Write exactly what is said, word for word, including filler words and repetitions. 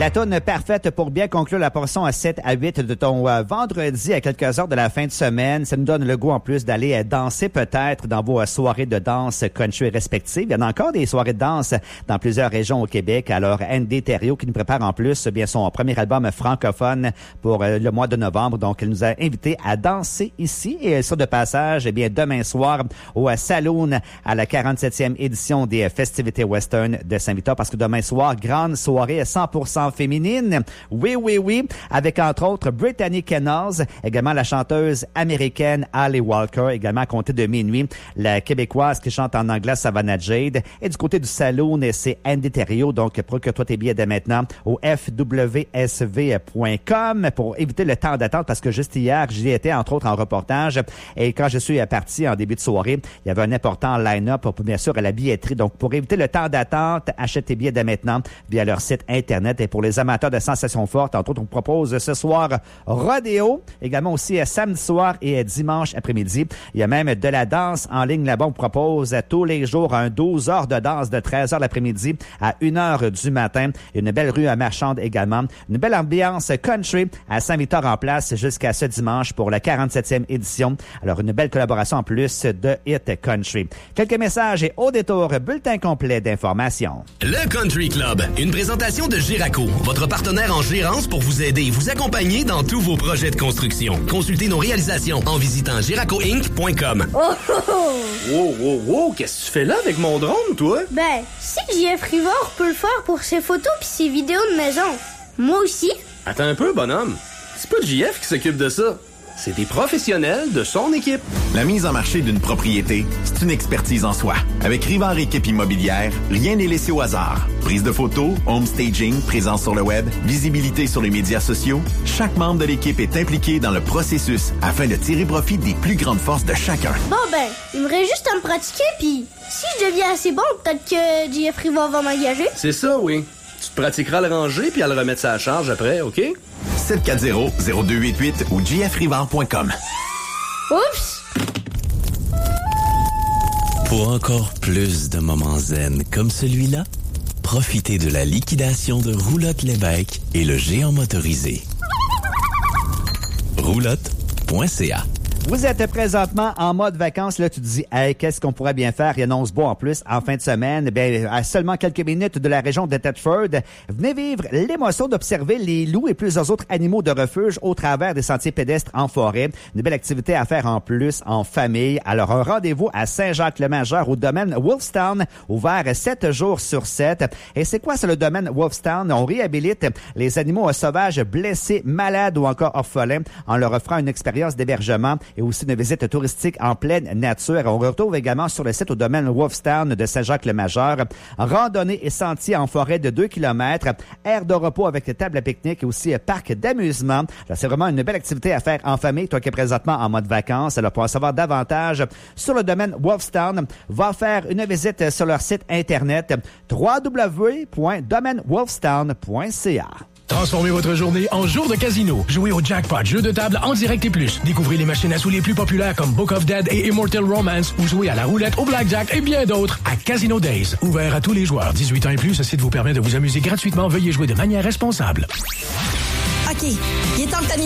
La toune parfaite pour bien conclure la portion à sept à huit de ton euh, vendredi à quelques heures de la fin de semaine. Ça nous donne le goût en plus d'aller euh, danser peut-être dans vos euh, soirées de danse country respectives. Il y en a encore des soirées de danse dans plusieurs régions au Québec. Alors, Andy Thériault qui nous prépare en plus bien son premier album francophone pour euh, le mois de novembre. Donc, elle nous a invités à danser ici. Et ça de passage, eh bien, demain soir au euh, Saloon à la quarante-septième édition des euh, festivités western de Saint-Victor. Parce que demain soir, grande soirée cent pour cent féminine. Oui, oui, oui. Avec entre autres Brittany Kennels, également la chanteuse américaine Ali Walker, également à compter de minuit, la québécoise qui chante en anglais Savannah Jade. Et du côté du Saloon, c'est Andy Thériault. Donc, procure-toi tes billets dès maintenant au f w s v point com pour éviter le temps d'attente parce que juste hier, j'y étais entre autres en reportage. Et quand je suis parti en début de soirée, il y avait un important line-up pour bien sûr à la billetterie. Donc, pour éviter le temps d'attente, achète tes billets dès maintenant via leur site Internet. Et pour les amateurs de sensations fortes, entre autres, on propose ce soir Rodéo, également aussi samedi soir et dimanche après-midi. Il y a même de la danse en ligne là-bas. On propose tous les jours un douze heures de danse de treize heures l'après-midi à une heure du matin. Une belle rue marchande également. Une belle ambiance country à Saint-Victor-en-Place jusqu'à ce dimanche pour la quarante-septième édition. Alors, une belle collaboration en plus de Hit Country. Quelques messages et au détour, bulletin complet d'informations. Le Country Club, une présentation de Giraco, votre partenaire en gérance pour vous aider et vous accompagner dans tous vos projets de construction. Consultez nos réalisations en visitant giraco inc point com. Oh, oh, oh. Wow, wow, wow, qu'est-ce que tu fais là avec mon drone, toi? Ben, si J F Rivard peut le faire pour ses photos pis ses vidéos de maison, moi aussi. Attends un peu, bonhomme. C'est pas J F qui s'occupe de ça. C'est des professionnels de son équipe. La mise en marché d'une propriété, c'est une expertise en soi. Avec Rivard Équipe Immobilière, rien n'est laissé au hasard. Prise de photos, home staging, présence sur le web, visibilité sur les médias sociaux, chaque membre de l'équipe est impliqué dans le processus afin de tirer profit des plus grandes forces de chacun. Bon ben, il me reste juste à me pratiquer, puis si je deviens assez bon, peut-être que J F Rivard va m'engager. C'est ça, oui. Tu te pratiqueras à le ranger puis à le remettre sa charge après, OK? sept quatre zéro zéro deux huit huit ou j f rivard point com. Oups! Pour encore plus de moments zen comme celui-là, profitez de la liquidation de Roulotte Lévesque et le géant motorisé. roulotte point c a. Vous êtes présentement en mode vacances. Là, tu te dis, hey, qu'est-ce qu'on pourrait bien faire? Il annonce beau en plus en fin de semaine. Bien, à seulement quelques minutes de la région de Thetford, venez vivre l'émotion d'observer les loups et plusieurs autres animaux de refuge au travers des sentiers pédestres en forêt. Une belle activité à faire en plus en famille. Alors, un rendez-vous à Saint-Jacques-le-Majeur au domaine Wolfstown, ouvert sept jours sur sept. Et c'est quoi, c'est le domaine Wolfstown? On réhabilite les animaux sauvages blessés, malades ou encore orphelins en leur offrant une expérience d'hébergement et aussi une visite touristique en pleine nature. On retrouve également sur le site au domaine Wolfstown de Saint-Jacques-le-Majeur. Randonnée et sentiers en forêt de deux kilomètres, aire de repos avec table à pique-nique et aussi parc d'amusement. Là, c'est vraiment une belle activité à faire en famille, toi qui es présentement en mode vacances. Alors, pour en savoir davantage sur le domaine Wolfstown, va faire une visite sur leur site internet w w w point domaine wolfstown point c a. Transformez votre journée en jour de casino. Jouez au jackpot, jeu de table en direct et plus. Découvrez les machines à sous les plus populaires comme Book of Dead et Immortal Romance ou jouez à la roulette, au blackjack et bien d'autres à Casino Days. Ouvert à tous les joueurs. dix-huit ans et plus, ce site vous permet de vous amuser gratuitement. Veuillez jouer de manière responsable. OK, il est temps que t'as mis